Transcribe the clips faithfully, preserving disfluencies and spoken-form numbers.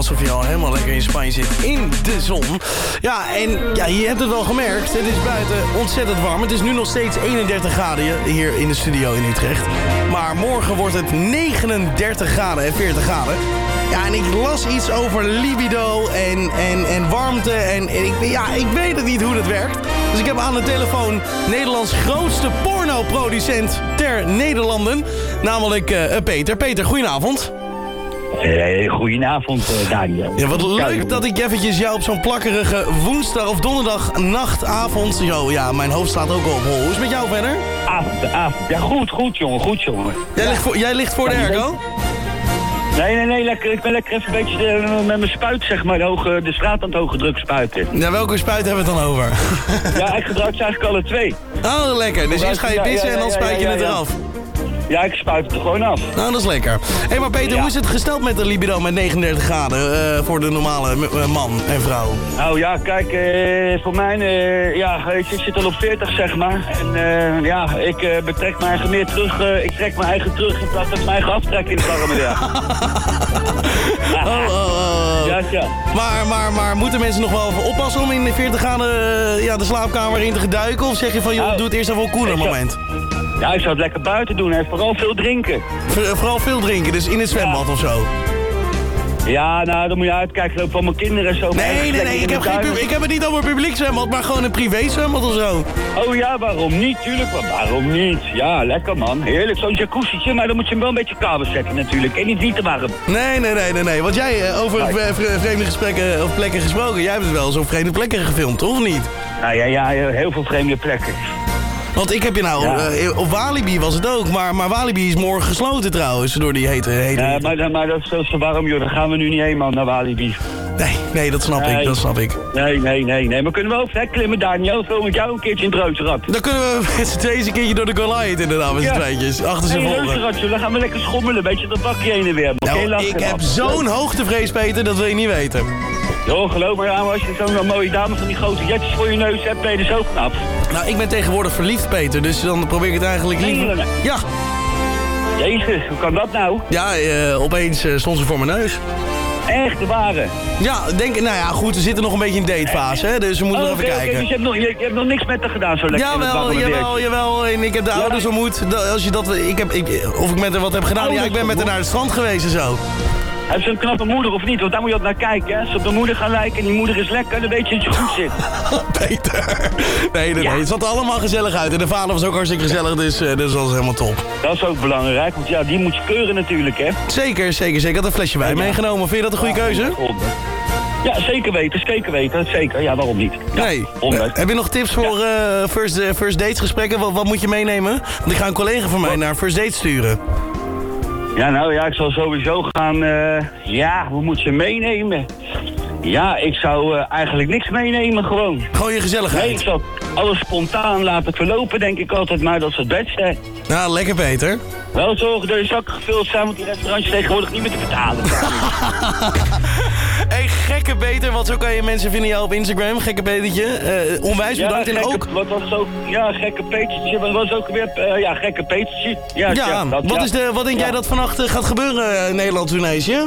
Alsof je al helemaal lekker in Spanje zit in de zon. Ja, en ja, je hebt het al gemerkt. Het is buiten ontzettend warm. Het is nu nog steeds eenendertig graden hier in de studio in Utrecht. Maar morgen wordt het negenendertig graden en veertig graden. Ja, en ik las iets over libido en, en, en warmte. En, en ik, ja, ik weet het niet hoe dat werkt. Dus ik heb aan de telefoon Nederlands grootste pornoproducent ter Nederlanden. Namelijk uh, Peter. Peter, goedenavond. Hey, goedenavond, uh, Daniel. Ja, wat leuk dat ik eventjes jou op zo'n plakkerige woensdag of donderdag nachtavond... Zo, ja, mijn hoofd staat ook al op hol. Hoe is het met jou verder? Avond, avond. Ja, goed, goed, jongen, goed, jongen. Jij, ja. ligt, voor, jij ligt voor de airco? Nee, nee, nee, lekker, ik ben lekker even een beetje uh, met mijn spuit, zeg maar, de, hoge, de straat aan het hoge druk spuiten. Ja, welke spuit hebben we het dan over? Ja, ik gebruik ze eigenlijk alle twee. Oh, lekker. Dus eerst ga je pissen ja, ja, ja, en dan spuit je ja, ja, ja, het eraf. Ja, ik spuit het er gewoon af. Nou, dat is lekker. Hé, hey, maar Peter, ja. hoe is het gesteld met de libido met negenendertig graden uh, voor de normale uh, man en vrouw? Nou ja, kijk, uh, voor mij, uh, ja, ik, ik zit al op veertig, zeg maar. En uh, ja, ik uh, betrek mijn eigen meer terug, uh, ik trek mijn eigen terug in plaats van mijn eigen aftrekken in het warme weer. oh, oh, oh. Ja, ja. Maar, maar, maar moeten mensen nog wel even oppassen om in de veertig graden uh, ja, de slaapkamer in te geduiken? Of zeg je van, joh, nou, doe het eerst even een koeler moment? Ja, ik zou het lekker buiten doen en vooral veel drinken. Voor, vooral veel drinken, dus in het zwembad ja. of zo? Ja, nou, dan moet je uitkijken van mijn kinderen en zo. Nee, nee, nee, ik heb, geen ik heb het niet over publiek zwembad, maar gewoon een privé zwembad of zo. Oh ja, waarom niet? Tuurlijk, maar waarom niet? Ja, lekker man. Heerlijk, zo'n jacuzzietje, maar dan moet je hem wel een beetje kabel zetten natuurlijk. En niet niet te warm. Nee, nee, nee, nee, nee. Want jij, over ja. vreemde gesprekken of plekken gesproken, jij hebt het wel zo vreemde plekken gefilmd, toch of niet? Nou ja, ja, heel veel vreemde plekken. Want ik heb je nou, ja. uh, op Walibi was het ook, maar, maar Walibi is morgen gesloten trouwens, door die hete... hete ja, maar, maar dat is zo warm, joh, daar gaan we nu niet heen, man, naar Walibi. Nee, nee, dat snap nee. ik, dat snap ik. Nee, nee, nee, nee, maar kunnen we over klimmen, Daniel, veel met jou een keertje in het reuzenrad. Dan kunnen we met z'n tweeën een keertje door de Goliath inderdaad, met z'n ja. tweetjes, achter z'n nee, volgen. reuzenrad, joh, dan gaan we lekker schommelen, een beetje dat bakje heen en weer. Nou, lachen, ik heb zo'n hoogtevrees, Peter, dat wil je niet weten. Joh, geloof me, als je zo'n mooie dame van die grote jetjes voor je neus hebt, ben je er zo knap. Nou, ik ben tegenwoordig verliefd, Peter, dus dan probeer ik het eigenlijk liever... Nee, ja. Jezus, hoe kan dat nou? Ja, uh, opeens uh, stond ze voor mijn neus. Echt, de ware? Ja, denk, nou ja, goed, we zitten nog een beetje in datefase, hè, dus we moeten oh, nog even okay, kijken. Okay, dus je hebt, nog, je, je hebt nog niks met haar gedaan zo lekker? Jawel, jawel, jawel, en ik heb de ja. ouders ontmoet. Als je dat, ik heb, ik, of ik met haar wat heb gedaan, oh, ja, ik ben met haar naar het strand geweest en zo. Heb ze een knappe moeder of niet? Want daar moet je altijd naar kijken, hè? Als ze op de moeder gaan lijken en die moeder is lekker, dan weet je dat je goed zit. Peter. Nee, nee, ja. nee, het zat er allemaal gezellig uit. En de vader was ook hartstikke gezellig, dus uh, dat was helemaal top. Dat is ook belangrijk, want ja, die moet je keuren natuurlijk, hè? Zeker, zeker, zeker. Ik had een flesje wijn ja. meegenomen. Vind je dat een goede ja, keuze? Ja, zeker weten, zeker weten. Zeker, ja, waarom niet? Ja, nee. Uh, heb je nog tips voor uh, first, uh, first dates gesprekken? Wat, wat moet je meenemen? Want ik ga een collega van mij naar first date sturen. Ja, nou ja, ik zal sowieso gaan... Uh, ja, hoe moet je meenemen? Ja, ik zou uh, eigenlijk niks meenemen, gewoon. Gewoon je gezelligheid? Nee, ik zou alles spontaan laten verlopen, denk ik altijd. Maar dat is het beste. Nou, lekker, Peter. Wel zorgen dat je zakken gevuld zijn, want die restaurantjes tegenwoordig niet meer te betalen. Hé, hey, gekke Peter, want zo kan je mensen vinden jou op Instagram. Gekke Petertje. Uh, onwijs bedankt. Ja, en gekke, ook... Wat was ook, ja, gekke Petertje. Wat was ook weer... Uh, ja, gekke Petertje. Ja, ja, ja dat, wat, ja. Is de, wat denk ja. jij dat vannacht uh, gaat gebeuren in Nederland-Tunesië?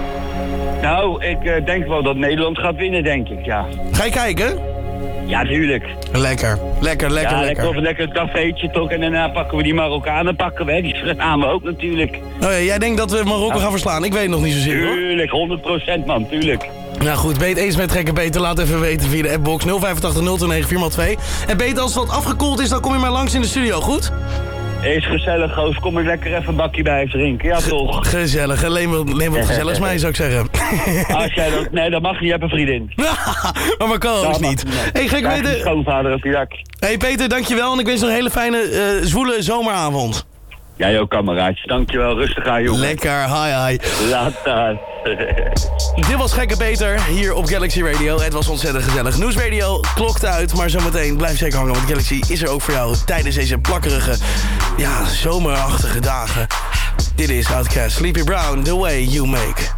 Nou, ik uh, denk wel dat Nederland gaat winnen, denk ik, ja. Ga je kijken? Ja, tuurlijk. Lekker, lekker, lekker, ja, lekker. Of een lekker cafeetje toch en daarna pakken we die Marokkanen, pakken we, die gaan we ook natuurlijk. Oh ja, jij denkt dat we Marokko ja. gaan verslaan? Ik weet het nog niet zozeer, hoor. Tuurlijk, honderd procent man, tuurlijk. Nou goed, ben je het eens met Gekke Peter? Laat even weten via de appbox nul vijf acht nul twee negen vier nul twee. En Peter, als het wat afgekoeld is, dan kom je maar langs in de studio, goed? Is gezellig, goos. Kom er lekker even een bakje bij drinken. Ja, toch? Gezellig. Alleen wat, alleen wat gezelligs mee, zou ik zeggen. Als jij dat... Nee, dat mag niet. Je hebt een vriendin. Maar mijn co-host niet. Hé, hey, Gekke Peter... schoonvader op je dak. Hé, hey, Peter, dankjewel. En ik wens nog een hele fijne, uh, zwoele zomeravond. Jij ook, kameraadje. Dankjewel. Rustig aan, jongen. Lekker. Hi, hi. Later. Dit was Gekke Peter hier op Galaxy Radio. Het was ontzettend gezellig. Nieuwsradio klokt uit, maar zometeen blijf zeker hangen, want Galaxy is er ook voor jou tijdens deze plakkerige, ja, zomerachtige dagen. Dit is Outkast, Sleepy Brown, The Way You Make.